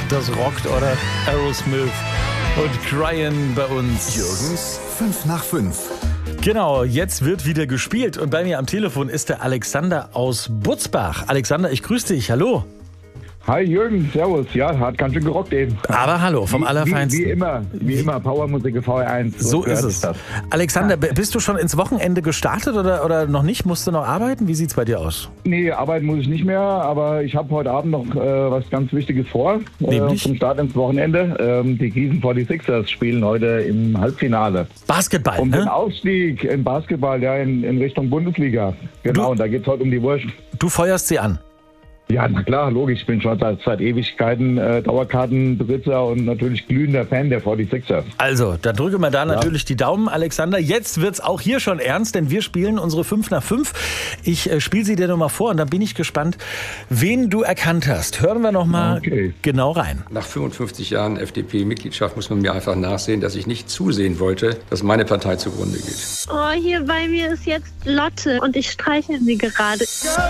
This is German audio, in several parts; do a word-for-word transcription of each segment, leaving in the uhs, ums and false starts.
das rockt, oder? Aerosmith und Crying bei uns. Jürgens fünf nach fünf. Genau, jetzt wird wieder gespielt und bei mir am Telefon ist der Alexander aus Butzbach. Alexander, ich grüße dich, hallo. Hi Jürgen, servus. Ja, hat ganz schön gerockt eben. Aber hallo, vom wie, Allerfeinsten. Wie, wie immer, wie immer, Powermusik V R eins. So ist es. Das. Alexander, ja. Bist du schon ins Wochenende gestartet oder, oder noch nicht? Musst du noch arbeiten? Wie sieht's bei dir aus? Nee, arbeiten muss ich nicht mehr, aber ich habe heute Abend noch äh, was ganz Wichtiges vor. Äh, zum Start ins Wochenende. Ähm, die Gießen forty-sixers spielen heute im Halbfinale. Basketball, Um ne? den Aufstieg im Basketball, ja, in, in Richtung Bundesliga. Genau, du, und da geht's heute um die Wurst. Du feuerst sie an. Ja, na klar, logisch. Ich bin schon seit, seit Ewigkeiten äh, Dauerkartenbesitzer und natürlich glühender Fan der forty-sixers. Also, dann drücke mal da ja. natürlich die Daumen, Alexander. Jetzt wird's auch hier schon ernst, denn wir spielen unsere fünf nach fünf. Ich äh, spiele sie dir nochmal vor und dann bin ich gespannt, wen du erkannt hast. Hören wir nochmal okay. genau rein. Nach fünfundfünfzig Jahren F D P-Mitgliedschaft muss man mir einfach nachsehen, dass ich nicht zusehen wollte, dass meine Partei zugrunde geht. Oh, hier bei mir ist jetzt Lotte und ich streiche sie gerade.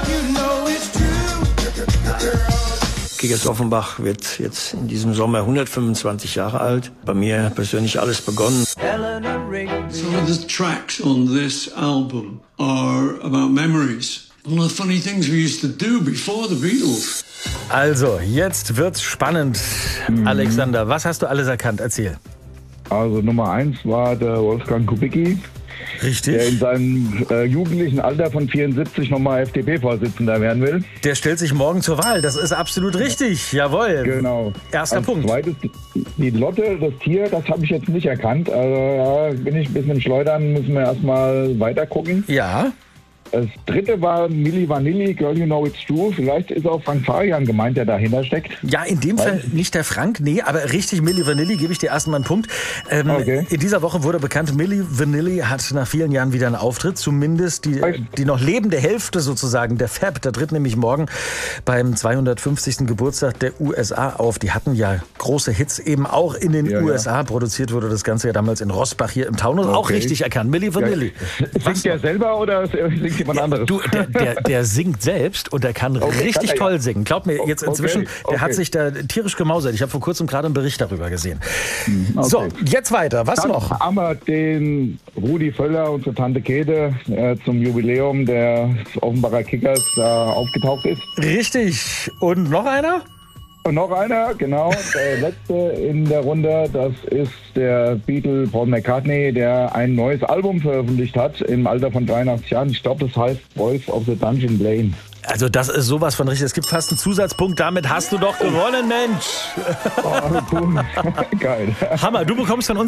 Kickers Offenbach wird jetzt in diesem Sommer hundertfünfundzwanzig Jahre alt. Bei mir persönlich alles begonnen. Some of the tracks on this album are about memories. All the funny things we used to do before the Beatles. Also, jetzt wird's spannend. Mhm. Alexander, was hast du alles erkannt? Erzähl. Also Nummer eins war der Wolfgang Kubicki. Richtig. Der in seinem äh, jugendlichen Alter von vierundsiebzig nochmal F D P-Vorsitzender werden will. Der stellt sich morgen zur Wahl. Das ist absolut richtig. Jawohl. Genau. Erster Als Punkt. Zweites, die Lotte, das Tier, das habe ich jetzt nicht erkannt. Also ja, bin ich ein bisschen im Schleudern, müssen wir erstmal weiter gucken. Ja. Das dritte war Milli Vanilli, Girl You Know It's True. Vielleicht ist auch Frank Farian gemeint, der dahinter steckt. Ja, in dem Fall nicht der Frank, nee, aber richtig, Milli Vanilli, gebe ich dir erstmal einen Punkt. Ähm, okay. In dieser Woche wurde bekannt, Milli Vanilli hat nach vielen Jahren wieder einen Auftritt, zumindest die, die noch lebende Hälfte sozusagen, der Fab, der tritt nämlich morgen beim zweihundertfünfzigsten Geburtstag der U S A auf. Die hatten ja große Hits eben auch in den ja, U S A. Ja. Produziert wurde das Ganze ja damals in Rossbach hier im Taunus. Okay. Auch richtig erkannt, Milli Vanilli. Ja. Singt der selber oder singt jemand anderes? Du, der, der, der singt selbst und der kann okay, richtig kann toll singen. Glaub mir, jetzt inzwischen, okay, okay. der hat sich da tierisch gemausert. Ich habe vor kurzem gerade einen Bericht darüber gesehen. Okay. So, jetzt weiter. Was Dann noch? haben wir den Rudi Völler, unsere Tante Käthe, äh, zum Jubiläum der Offenbacher Kickers äh, aufgetaucht ist. Richtig. Und noch einer? Und noch einer, genau, der letzte in der Runde, das ist der Beatle Paul McCartney, der ein neues Album veröffentlicht hat im Alter von dreiundachtzig Jahren. Ich glaube, das heißt Voice of the Dungeon Lane. Also das ist sowas von richtig. Es gibt fast einen Zusatzpunkt. Damit hast du doch gewonnen, Mensch. Oh, cool. Geil. Hammer, du bekommst von uns